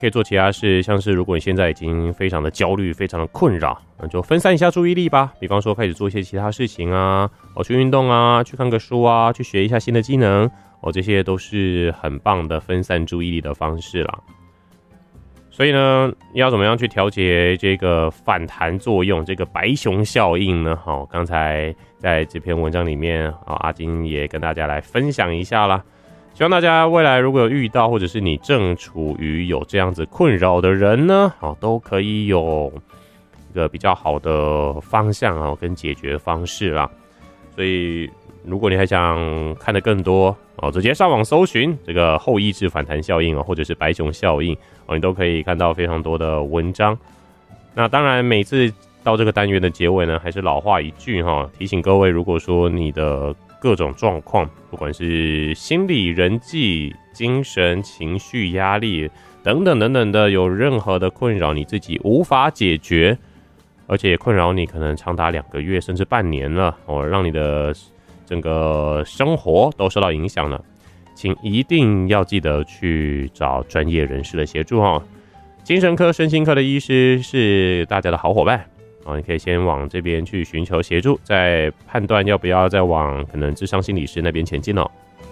可以做其他事，像是如果你现在已经非常的焦虑、非常的困扰，那就分散一下注意力吧。比方说开始做一些其他事情啊，去运动啊，去看个书啊，去学一下新的技能，这些都是很棒的分散注意力的方式啦。所以呢，要怎么样去调节这个反弹作用，这个白熊效应呢？刚才在这篇文章里面，阿金也跟大家来分享一下啦。希望大家未来如果有遇到，或者是你正处于有这样子困扰的人呢，都可以有一个比较好的方向跟解决方式啦。所以如果你还想看得更多，直接上网搜寻这个后抑制反弹效应或者是白熊效应，你都可以看到非常多的文章。那当然每次到这个单元的结尾呢，还是老话一句提醒各位，如果说你的各种状况，不管是心理、人际、精神、情绪、压力等等等等的，有任何的困扰你自己无法解决，而且困扰你可能长达2个月甚至半年了，让你的整个生活都受到影响了，请一定要记得去找专业人士的协助精神科、身心科的医师是大家的好伙伴。你可以先往这边去寻求协助，再判断要不要再往可能諮商心理师那边前进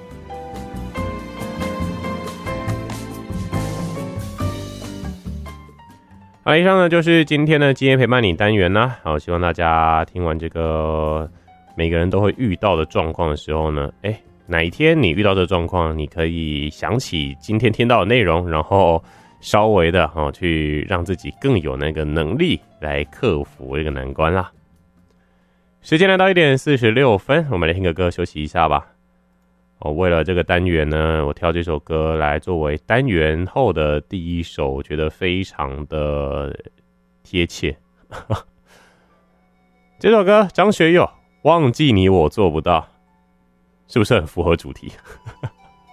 好，以上呢就是今天的今夜陪伴你单元啦。好，希望大家听完这个每个人都会遇到的状况的时候呢，哪一天你遇到这个状况，你可以想起今天听到的内容，然后稍微的去让自己更有那个能力来克服这个难关啦。时间来到1点46分，我们来听个歌休息一下吧。为了这个单元呢，我挑这首歌来作为单元后的第一首，我觉得非常的贴切。这首歌张学友，忘记你我做不到，是不是很符合主题？